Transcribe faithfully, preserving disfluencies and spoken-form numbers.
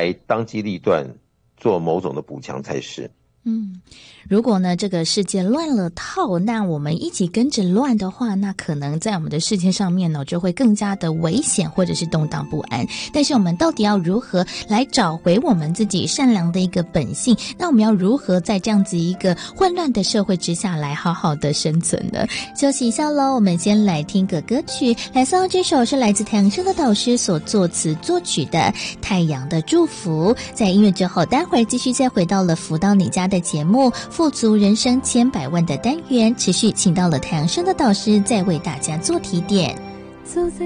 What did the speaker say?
来当机立断做某种的补强才是。 嗯，如果呢这个世界乱了套，那我们一起跟着乱的话，那可能在我们的世界上面呢就会更加的危险或者是动荡不安。但是我们到底要如何来找回我们自己善良的一个本性？那我们要如何在这样子一个混乱的社会之下来好好的生存呢？休息一下咯，我们先来听个歌曲，来送这首是来自太阳升的导师所作词作曲的《太阳的祝福》。在音乐之后，待会儿继续再回到了福到你家的节目富足人生千百万的单元，持续请到了太阳升的导师再为大家做提点。走在